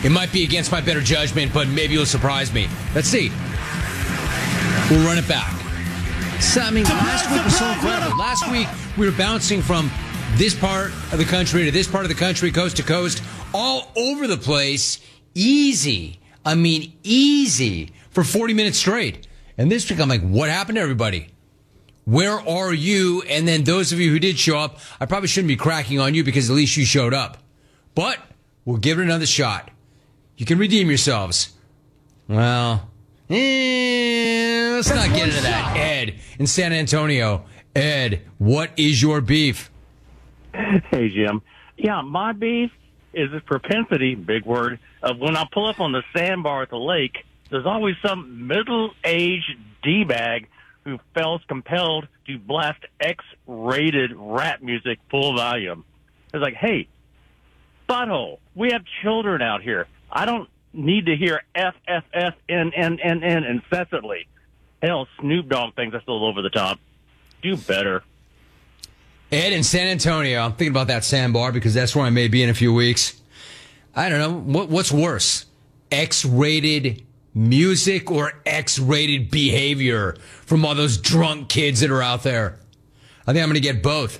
It might be against my better judgment, but maybe it'll surprise me. Let's see. We'll run it back. So, I mean, last week was so incredible. Last week, we were bouncing from this part of the country to this part of the country, coast to coast, all over the place. Easy. I mean, easy for 40 minutes straight. And this week, I'm like, what happened to everybody? Where are you? And then those of you who did show up, I probably shouldn't be cracking on you because at least you showed up. But we'll give it another shot. You can redeem yourselves. Well, let's not get into that. Ed in San Antonio. Ed, what is your beef? Hey, Jim. Yeah, my beef is this propensity, big word, of when I pull up on the sandbar at the lake, there's always some middle-aged D-bag who feels compelled to blast X-rated rap music full volume. It's like, hey, butthole, we have children out here. I don't need to hear F, F, F, N, N, N, N incessantly. Hell, Snoop Dogg thinks that's a little over the top. Do better. Ed in San Antonio, I'm thinking about that sandbar because that's where I may be in a few weeks. I don't know. What's worse? X-rated music or X-rated behavior from all those drunk kids that are out there? I think I'm going to get both.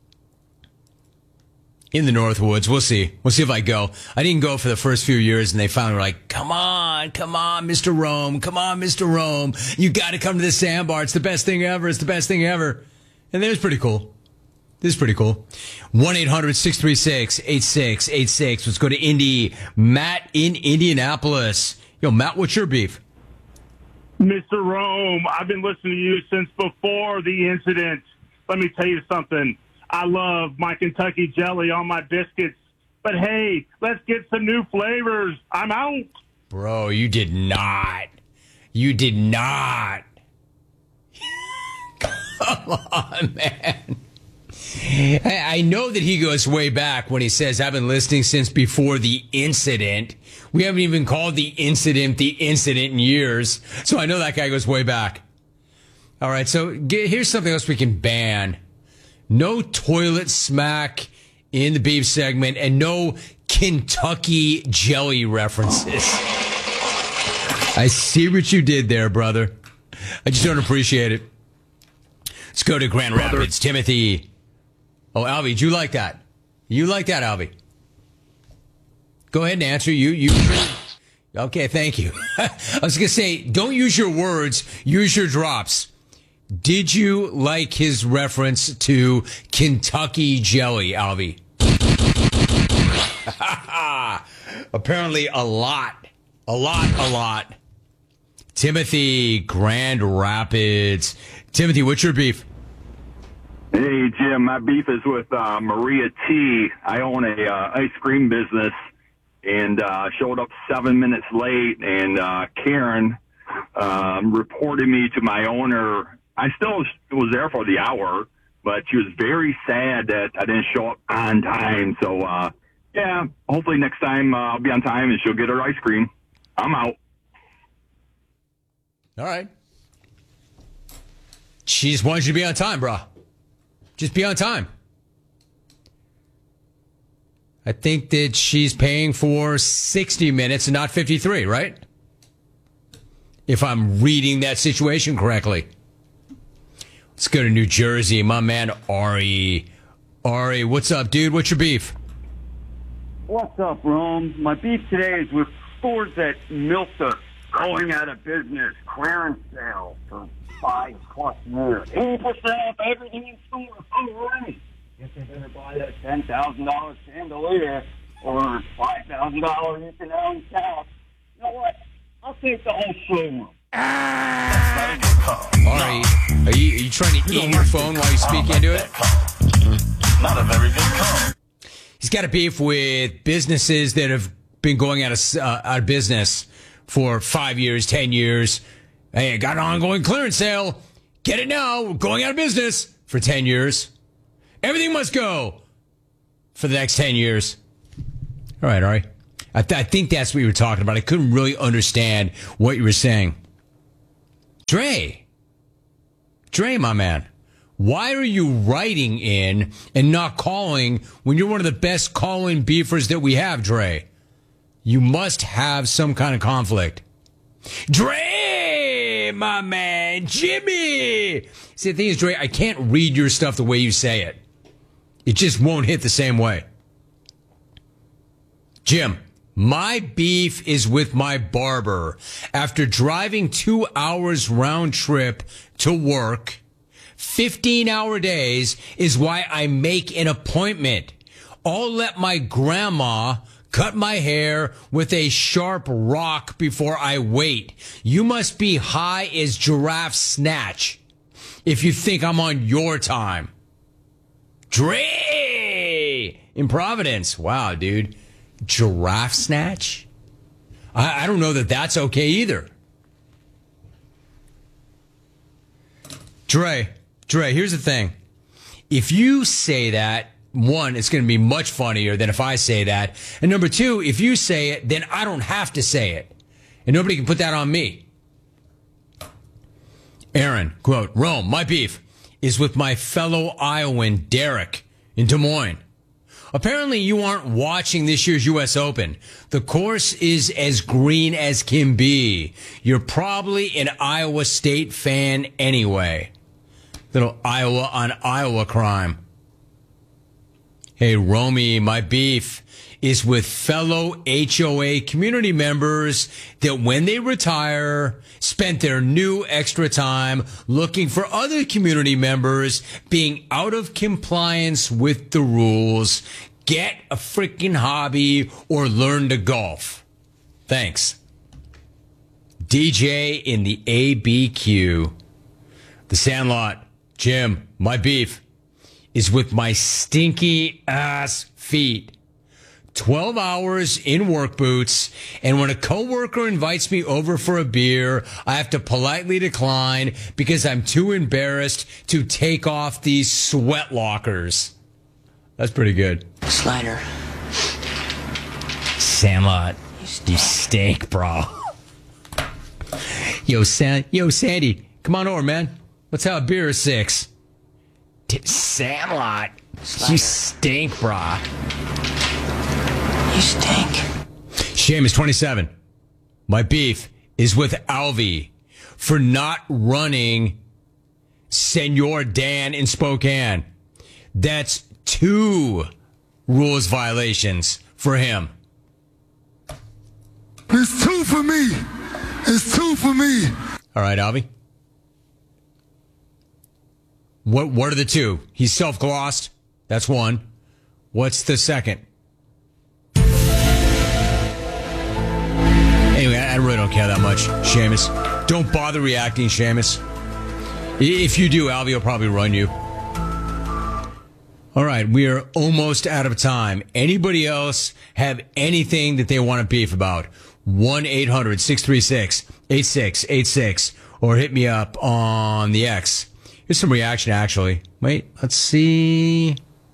In the Northwoods. We'll see. We'll see if I go. I didn't go for the first few years, and they finally were like, come on, Mr. Rome. Come on, Mr. Rome. You got to come to the sandbar. It's the best thing ever. It's the best thing ever. And it was pretty cool. This is pretty cool. 1-800-636-8686. Let's go to Indy. Matt in Indianapolis. Yo, Matt, what's your beef? Mr. Rome, I've been listening to you since before the incident. Let me tell you something. I love my Kentucky jelly on my biscuits. But, hey, let's get some new flavors. I'm out. Bro, you did not. You did not. Come on, man. I know that he goes way back when he says, I've been listening since before the incident. We haven't even called the incident in years. So I know that guy goes way back. All right, so here's something else we can ban. No toilet smack in the beef segment and no Kentucky jelly references. I see what you did there, brother. I just don't appreciate it. Let's go to Grand Rapids. Timothy. Oh, Alvy, do you like that? You like that, Alvy? Go ahead and answer. You. Okay, thank you. I was going to say, don't use your words, use your drops. Did you like his reference to Kentucky jelly, Alvy? Apparently a lot. Timothy, Grand Rapids. Timothy, what's your beef? Hey, Jim, my beef is with Maria T. I own a ice cream business and showed up 7 minutes late, and Karen reported me to my owner. I still was there for the hour, but she was very sad that I didn't show up on time. So, yeah, hopefully next time I'll be on time and she'll get her ice cream. I'm out. All right. She just wants you to be on time, bro. Just be on time. I think that she's paying for 60 minutes and not 53, right? If I'm reading that situation correctly. Let's go to New Jersey. My man, Ari. Ari, what's up, dude? What's your beef? What's up, Rome? My beef today is with stores that milked us going out of business, clearance sale for 5+ years. 80% off everything in store. Alright. Guess I better buy that $10,000 chandelier or $5,000 you can own couch. You know what? I'll take the whole showroom. Ari, are you trying to eat your phone while you speak into it? Not a very good call. He's got a beef with businesses that have been going out of business for 5 years, 10 years. Hey, I got an ongoing clearance sale. Get it now. We're going out of business for 10 years. Everything must go for the next 10 years. All right, Ari. I think that's what you were talking about. I couldn't really understand what you were saying. Dre, my man, why are you writing in and not calling when you're one of the best call-in beefers that we have, Dre? You must have some kind of conflict. Dre, my man, Jimmy. See, the thing is, Dre, I can't read your stuff the way you say it. It just won't hit the same way. Jim, my beef is with my barber. After driving 2 hours round trip to work, 15-hour days is why I make an appointment. I'll let my grandma cut my hair with a sharp rock before I wait. You must be high as giraffe snatch if you think I'm on your time. Dre in Providence. Wow, dude. Giraffe snatch? I don't know that that's okay either. Dre, here's the thing. If you say that, one, it's going to be much funnier than if I say that. And number two, if you say it, then I don't have to say it. And nobody can put that on me. Aaron, quote, Rome, my beef is with my fellow Iowan, Derek, in Des Moines. Apparently you aren't watching this year's U.S. Open. The course is as green as can be. You're probably an Iowa State fan anyway. Little Iowa on Iowa crime. Hey, Romy, my beef is with fellow HOA community members that when they retire, spent their new extra time looking for other community members being out of compliance with the rules. Get a freaking hobby or learn to golf. Thanks. DJ in the ABQ. The Sandlot. Jim, my beef is with my stinky ass feet. 12 hours in work boots, and when a coworker invites me over for a beer, I have to politely decline because I'm too embarrassed to take off these sweat lockers. That's pretty good. Slider. Sandlot, you stink, bro. Yo, Sandy, come on over, man. Let's have a beer or 6. Sandlot, Slider. you stink, brah. You stink. Seamus, 27. My beef is with Alvy for not running Senor Dan in Spokane. That's 2 rules violations for him. It's 2 for me. It's 2 for me. All right, Alvy. What are the 2? He's self-glossed. That's 1. What's the second? Anyway, I really don't care that much, Seamus. Don't bother reacting, Seamus. If you do, Alvy will probably run you. All right, we are almost out of time. Anybody else have anything that they want to beef about? 1-800-636-8686 or hit me up on the X. Here's some reaction, actually. Wait, let's see.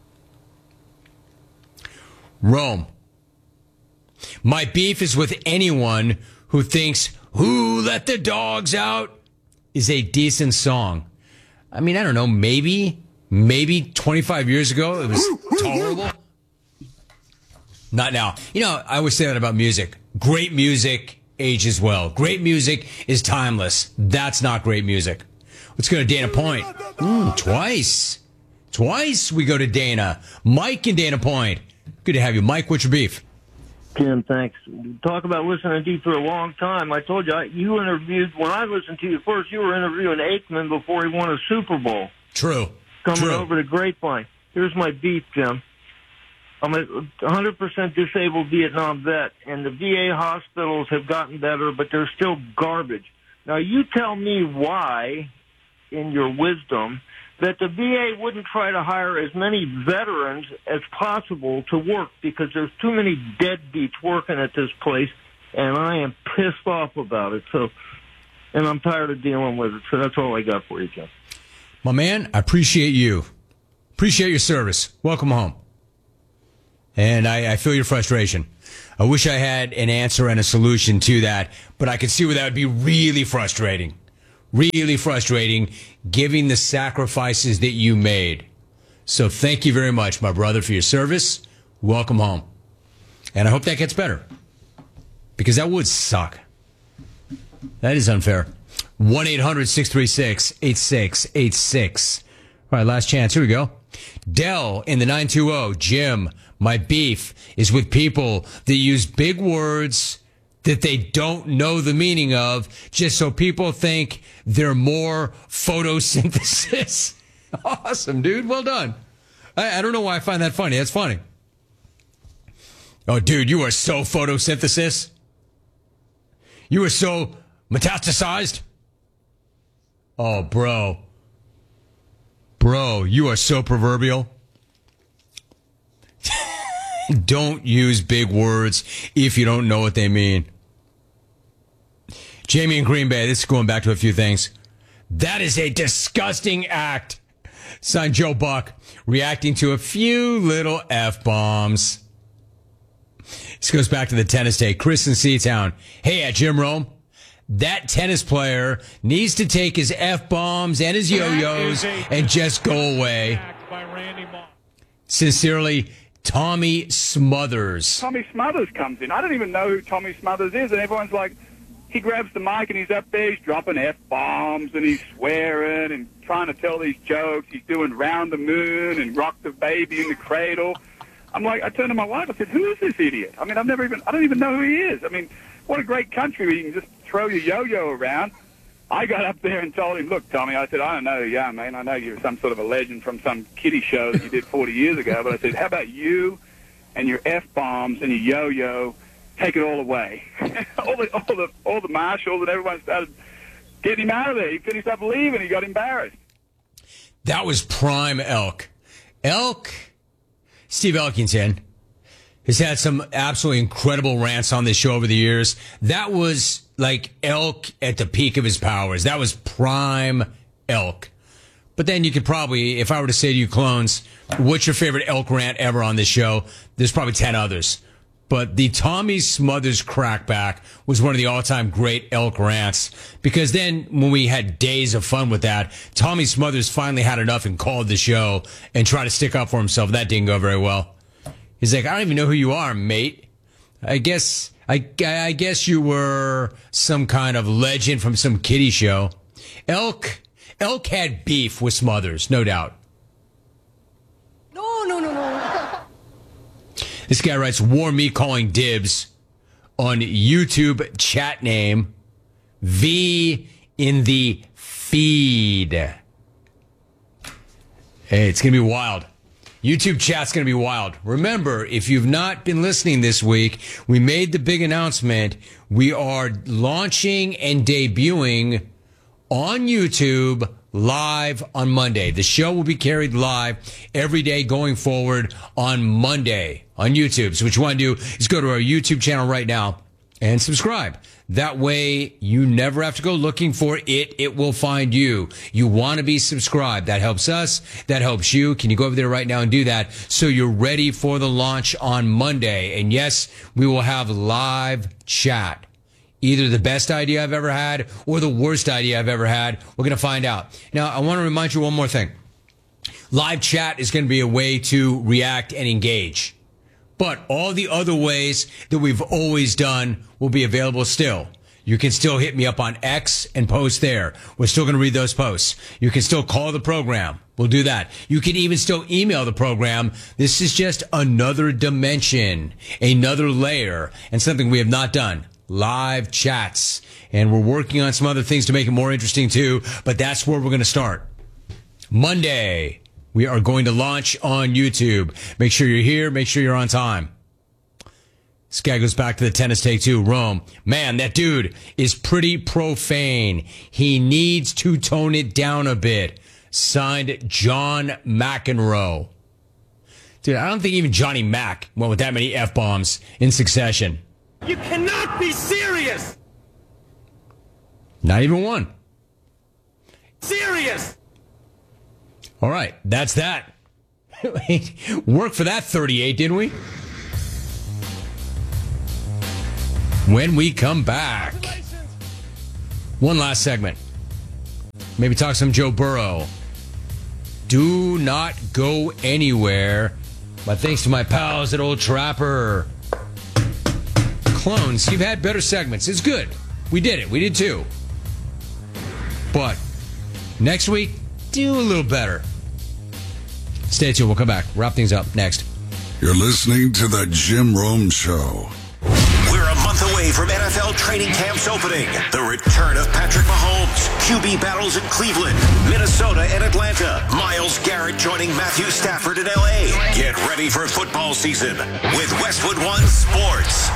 Rome. My beef is with anyone who thinks Who Let the Dogs Out is a decent song. I mean, I don't know, maybe 25 years ago it was tolerable. Not now. You know, I always say that about music. Great music ages well. Great music is timeless. That's not great music. Let's go to Dana Point. Twice we go to Dana. Mike in Dana Point. Good to have you. Mike, what's your beef? Tim, thanks. Talk about listening to you for a long time. I told you, you interviewed, when I listened to you first, you were interviewing Aikman before he won a Super Bowl. True. Coming over to Grapevine. Here's my beef, Tim. I'm a 100% disabled Vietnam vet, and the VA hospitals have gotten better, but they're still garbage. Now, you tell me why, in your wisdom, that the VA wouldn't try to hire as many veterans as possible to work because there's too many deadbeats working at this place, and I am pissed off about it. And I'm tired of dealing with it. So that's all I got for you, Jim. My man, I appreciate you. Appreciate your service. Welcome home. And I feel your frustration. I wish I had an answer and a solution to that, but I could see where that would be really frustrating. Really frustrating, given the sacrifices that you made. So thank you very much, my brother, for your service. Welcome home. And I hope that gets better. Because that would suck. That is unfair. 1-800-636-8686. All right, last chance. Here we go. Dell in the 920. Jim, my beef is with people that use big words that they don't know the meaning of just so people think they're more photosynthesis. Awesome, dude. Well done. I don't know why I find that funny. That's funny. Oh, dude, you are so photosynthesis. You are so metastasized. Oh, bro. Bro, you are so proverbial. Don't use big words if you don't know what they mean. Jamie in Green Bay, this is going back to a few things. That is a disgusting act. Signed Joe Buck, reacting to a few little F-bombs. This goes back to the tennis day. Chris in Seatown. Hey, Jim Rome. That tennis player needs to take his F-bombs and his yo-yos and just go away. Sincerely, Tommy Smothers. Tommy Smothers comes in. I don't even know who Tommy Smothers is, and everyone's like, he grabs the mic and he's up there, he's dropping F-bombs and he's swearing and trying to tell these jokes. He's doing Round the Moon and Rock the Baby in the Cradle. I'm like, I turned to my wife, I said, who is this idiot? I mean, I don't even know who he is. I mean, what a great country where you can just throw your yo-yo around. I got up there and told him, look, Tommy, I said, I don't know who you are, man. I know you're some sort of a legend from some kiddie show that you did 40 years ago. But I said, how about you and your F-bombs and your yo-yo? Take it all away. all the marshals and everyone started getting him out of there. He finished up leaving. He got embarrassed. That was prime Elk. Steve Elkington has had some absolutely incredible rants on this show over the years. That was like Elk at the peak of his powers. That was prime Elk. But then you could probably, if I were to say to you clones, what's your favorite Elk rant ever on this show? There's probably 10 others. But the Tommy Smothers crackback was one of the all-time great Elk rants. Because then when we had days of fun with that, Tommy Smothers finally had enough and called the show and tried to stick up for himself. That didn't go very well. He's like, I don't even know who you are, mate. I guess you were some kind of legend from some kiddie show. Elk had beef with Smothers, no doubt. No. This guy writes, warn me calling dibs on YouTube chat name V in the feed. Hey, it's going to be wild. YouTube chat's going to be wild. Remember, if you've not been listening this week, we made the big announcement. We are launching and debuting on YouTube live on Monday. The show will be carried live every day going forward on Monday on YouTube. So what you want to do is go to our YouTube channel right now and subscribe. That way you never have to go looking for it. It will find you. You want to be subscribed. That helps us. That helps you. Can you go over there right now and do that so you're ready for the launch on Monday? And yes, we will have live chat. Either the best idea I've ever had or the worst idea I've ever had. We're going to find out. Now, I want to remind you one more thing. Live chat is going to be a way to react and engage. But all the other ways that we've always done will be available still. You can still hit me up on X and post there. We're still going to read those posts. You can still call the program. We'll do that. You can even still email the program. This is just another dimension, another layer, and something we have not done. Live chats. And we're working on some other things to make it more interesting too, but that's where we're going to start. Monday, we are going to launch on YouTube. Make sure you're here. Make sure you're on time. This guy goes back to the tennis take too. Rome. Man, that dude is pretty profane. He needs to tone it down a bit. Signed, John McEnroe. Dude, I don't think even Johnny Mac went with that many F-bombs in succession. You cannot be serious! Not even one. Serious! All right, that's that. Worked for that 38, didn't we? When we come back, one last segment. Maybe talk some Joe Burrow. Do not go anywhere. But thanks to my pals at Old Trapper. clones. You've had better segments. It's good. We did it. We did too. But next week, do a little better. Stay tuned. We'll come back. Wrap things up next. You're listening to The Jim Rome Show. We're a month away from NFL training camps opening. The return of Patrick Mahomes, QB battles in Cleveland, Minnesota, and Atlanta. Myles Garrett joining Matthew Stafford in L.A. Get ready for football season with Westwood One Sports.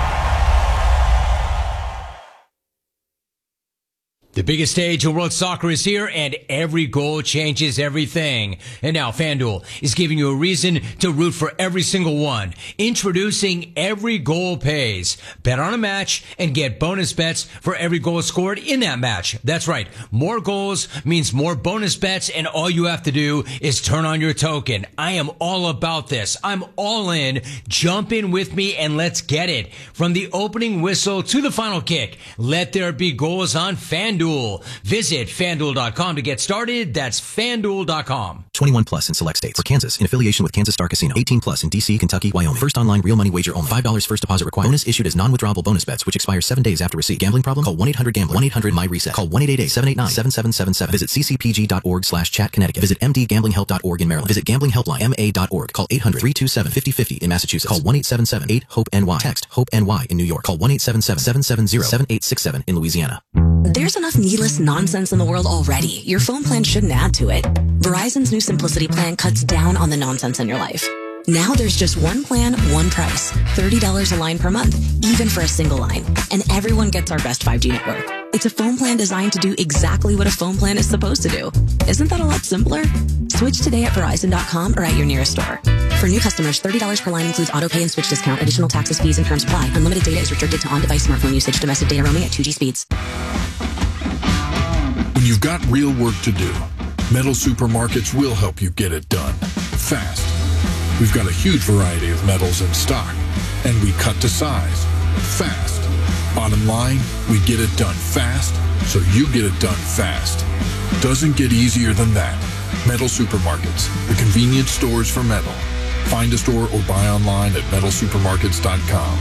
The biggest stage in world soccer is here, and every goal changes everything. And now FanDuel is giving you a reason to root for every single one. Introducing Every Goal Pays. Bet on a match and get bonus bets for every goal scored in that match. That's right. More goals means more bonus bets, and all you have to do is turn on your token. I am all about this. I'm all in. Jump in with me and let's get it. From the opening whistle to the final kick, let there be goals on FanDuel. Visit FanDuel.com to get started. That's FanDuel.com. 21 plus in select states. For Kansas, in affiliation with Kansas Star Casino. 18 plus in D.C., Kentucky, Wyoming. First online real money wager only. $5 first deposit required. Bonus issued as non-withdrawable bonus bets, which expire 7 days after receipt. Gambling problem? Call 1-800-GAMBLER. 1-800-MY-RESET. Call 1-888-789-7777. Visit ccpg.org/chat Connecticut. Visit mdgamblinghelp.org in Maryland. Visit gamblinghelplinema.org. Call 800-327-5050 in Massachusetts. Call 1-877-8-HOPE-NY. Text HOPE-NY in New York. Call 1-877-770-7867 in Louisiana. There's enough needless nonsense in the world already. Your phone plan shouldn't add to it. Verizon's new Simplicity plan cuts down on the nonsense in your life. Now there's just one plan, one price. $30 a line per month, even for a single line. And everyone gets our best 5G network. It's a phone plan designed to do exactly what a phone plan is supposed to do. Isn't that a lot simpler? Switch today at Verizon.com or at your nearest store. For new customers, $30 per line includes auto pay and switch discount. Additional taxes, fees, and terms apply. Unlimited data is restricted to on-device smartphone usage. Domestic data roaming at 2G speeds. When you've got real work to do, Metal Supermarkets will help you get it done fast. We've got a huge variety of metals in stock, and we cut to size fast. Bottom line, we get it done fast, so you get it done fast. Doesn't get easier than that. Metal Supermarkets, the convenience stores for metal. Find a store or buy online at metalsupermarkets.com.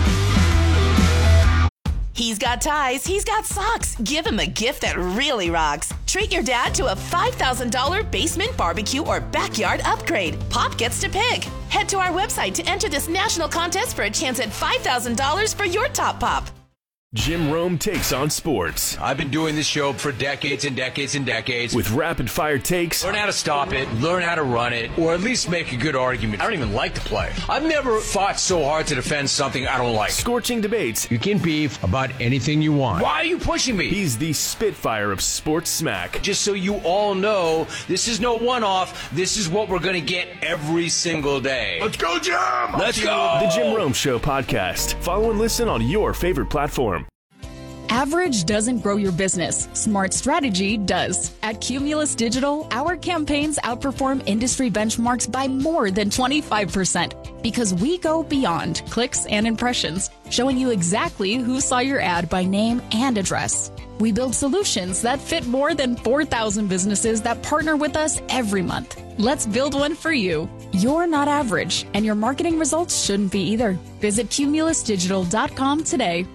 He's got ties, he's got socks. Give him a gift that really rocks. Treat your dad to a $5,000 basement barbecue or backyard upgrade. Pop gets to pick. Head to our website to enter this national contest for a chance at $5,000 for your top pop. Jim Rome takes on sports. I've been doing this show for decades and decades and decades. With rapid-fire takes. Learn how to stop it, learn how to run it, or at least make a good argument. I don't even like the play. I've never fought so hard to defend something I don't like. Scorching debates. You can beef about anything you want. Why are you pushing me? He's the Spitfire of sports smack. Just so you all know, this is no one-off. This is what we're going to get every single day. Let's go, Jim! Let's go! The Jim Rome Show podcast. Follow and listen on your favorite platform. Average doesn't grow your business. Smart strategy does. At Cumulus Digital, our campaigns outperform industry benchmarks by more than 25% because we go beyond clicks and impressions, showing you exactly who saw your ad by name and address. We build solutions that fit more than 4,000 businesses that partner with us every month. Let's build one for you. You're not average, and your marketing results shouldn't be either. Visit cumulusdigital.com today.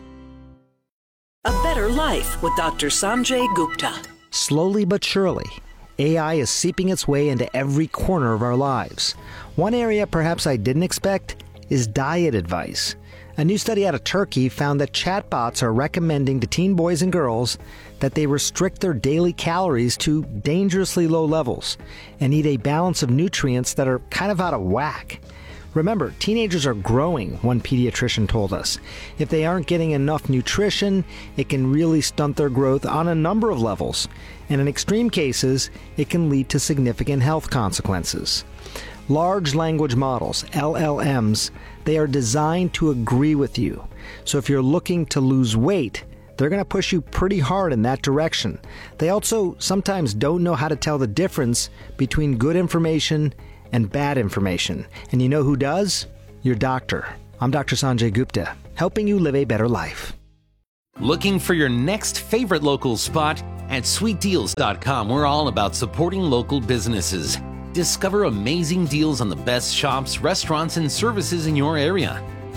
A Better Life with Dr. Sanjay Gupta. Slowly but surely, AI is seeping its way into every corner of our lives. One area perhaps I didn't expect is diet advice. A new study out of Turkey found that chatbots are recommending to teen boys and girls that they restrict their daily calories to dangerously low levels and eat a balance of nutrients that are kind of out of whack. Remember, teenagers are growing, one pediatrician told us. If they aren't getting enough nutrition, it can really stunt their growth on a number of levels. And in extreme cases, it can lead to significant health consequences. Large language models, LLMs, they are designed to agree with you. So if you're looking to lose weight, they're going to push you pretty hard in that direction. They also sometimes don't know how to tell the difference between good information and bad information. And you know who does? Your doctor. I'm Dr. Sanjay Gupta, helping you live a better life. Looking for your next favorite local spot? At sweetdeals.com, we're all about supporting local businesses. Discover amazing deals on the best shops, restaurants, and services in your area.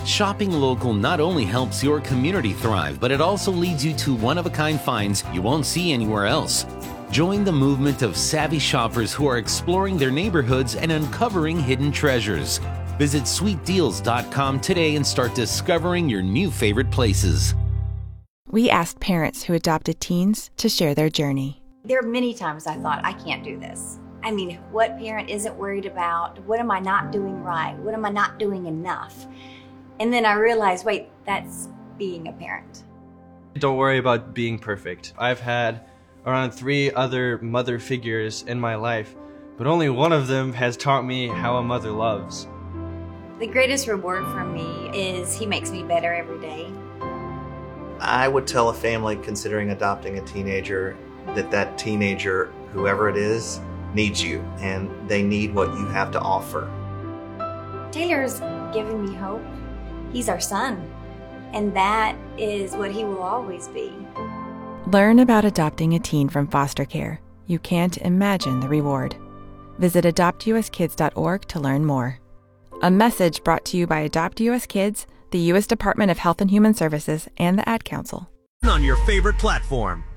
Shopping local not only helps your community thrive, but it also leads you to one-of-a-kind finds you won't see anywhere else. Join the movement of savvy shoppers who are exploring their neighborhoods and uncovering hidden treasures. Visit sweetdeals.com today and start discovering your new favorite places. We asked parents who adopted teens to share their journey. There are many times I thought, I can't do this. I mean, what parent isn't worried about? What am I not doing right? What am I not doing enough? And then I realized, wait, that's being a parent. Don't worry about being perfect. I've had around 3 other mother figures in my life, but only one of them has taught me how a mother loves. The greatest reward for me is he makes me better every day. I would tell a family considering adopting a teenager that teenager, whoever it is, needs you, and they need what you have to offer. Taylor's given me hope. He's our son, and that is what he will always be. Learn about adopting a teen from foster care. You can't imagine the reward. Visit adoptuskids.org to learn more. A message brought to you by Adopt US Kids, the U.S. Department of Health and Human Services, and the Ad Council. On your favorite platform.